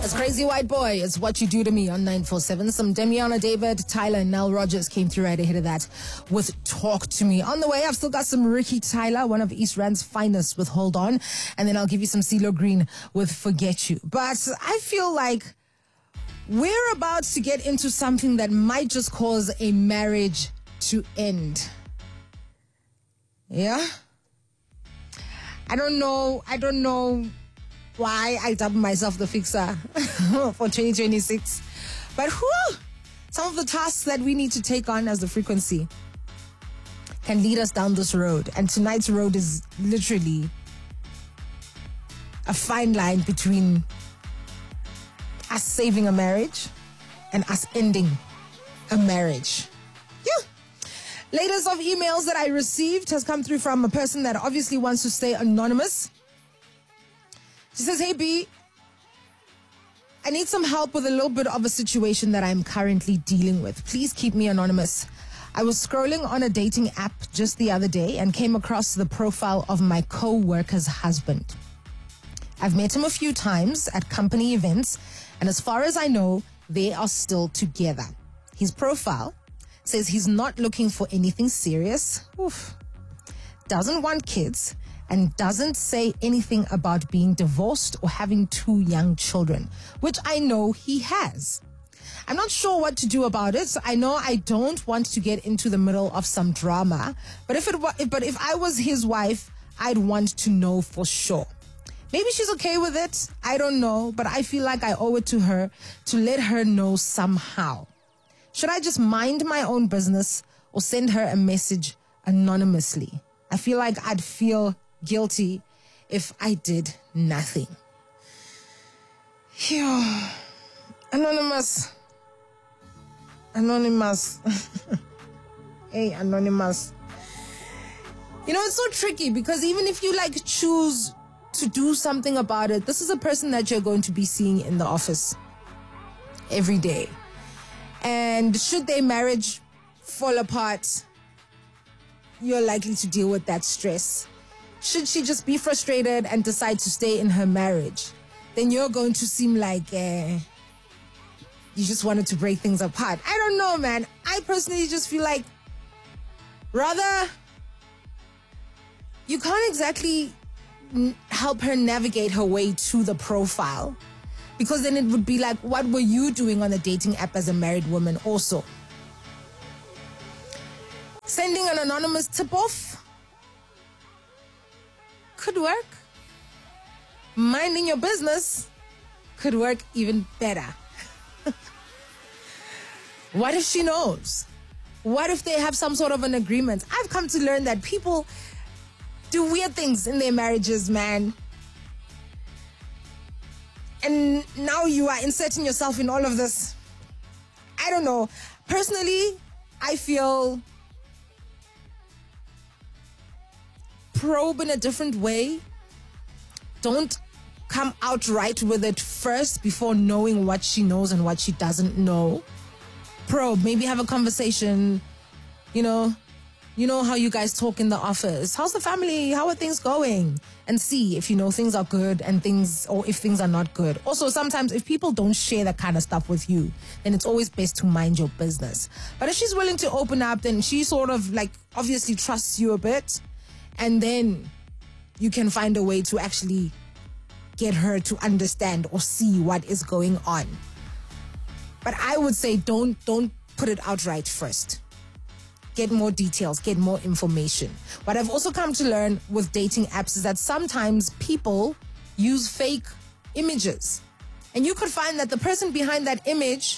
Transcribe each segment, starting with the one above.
It's Crazy White Boy. It's What You Do to Me on 947. Some Demiana David, Tyler, and Nell Rogers came through right ahead of that with Talk to Me. On the way, I've still got some Ricky Tyler, one of East Rand's finest, with Hold On. And then I'll give you some CeeLo Green with Forget You. But I feel like we're about to get into something that might just cause a marriage to end. Yeah? I don't know why I dubbed myself the fixer for 2026. But some of the tasks that we need to take on as the frequency can lead us down this road. And tonight's road is literally a fine line between us saving a marriage and us ending a marriage. Yeah. Latest of emails that I received has come through from a person that obviously wants to stay anonymous. She says, hey, B, I need some help with a little bit of a situation that I'm currently dealing with. Please keep me anonymous. I was scrolling on a dating app just the other day and came across the profile of my co-worker's husband. I've met him a few times at company events, and as far as I know, they are still together. His profile says he's not looking for anything serious, doesn't want kids, and doesn't say anything about being divorced or having 2 young children, which I know he has. I'm not sure what to do about it. I know I don't want to get into the middle of some drama, but if I was his wife, I'd want to know for sure. Maybe she's okay with it. I don't know, but I feel like I owe it to her to let her know somehow. Should I just mind my own business or send her a message anonymously? I feel like I'd feel guilty if I did nothing. Anonymous. Hey, Anonymous. It's so tricky because even if you choose to do something about it, this is a person that you're going to be seeing in the office every day. And should their marriage fall apart, you're likely to deal with that stress. Should she just be frustrated and decide to stay in her marriage, then you're going to seem like you just wanted to break things apart. I don't know, man. I personally just feel like rather you can't exactly help her navigate her way to the profile, because then it would be like, what were you doing on the dating app as a married woman also? Sending an anonymous tip-off could work. Minding your business could work even better. What if she knows? What if they have some sort of an agreement? I've come to learn that people do weird things in their marriages, man. And now you are inserting yourself in all of this. I don't know. Personally, I feel probe in a different way. Don't come outright with it first before knowing what she knows and what she doesn't know. Probe, maybe have a conversation. You know how you guys talk in the office. How's the family? How are things going? And see if things are good or if things are not good. Also, sometimes if people don't share that kind of stuff with you, then it's always best to mind your business. But if she's willing to open up, then she sort of obviously trusts you a bit. And then you can find a way to actually get her to understand or see what is going on. But I would say don't put it outright first. Get more details, get more information. What I've also come to learn with dating apps is that sometimes people use fake images. And you could find that the person behind that image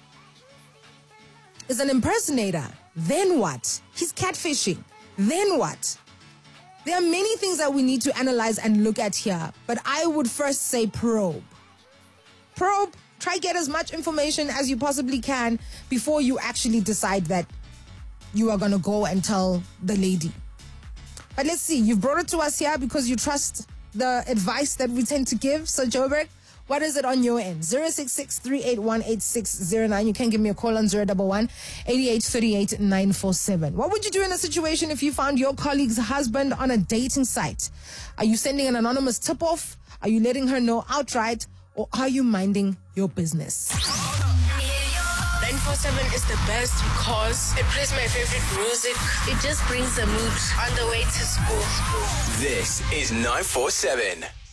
is an impersonator. Then what? He's catfishing. Then what? There are many things that we need to analyze and look at here, but I would first say probe. Probe, try get as much information as you possibly can before you actually decide that you are going to go and tell the lady. But let's see, you've brought it to us here because you trust the advice that we tend to give. So Joburg, what is it on your end? 066-381-8609. You can give me a call on 011-8838-947. What would you do in a situation if you found your colleague's husband on a dating site? Are you sending an anonymous tip-off? Are you letting her know outright? or are you minding your business? 947 is the best because it plays my favorite music. It just brings the mood on the way to school. This is 947.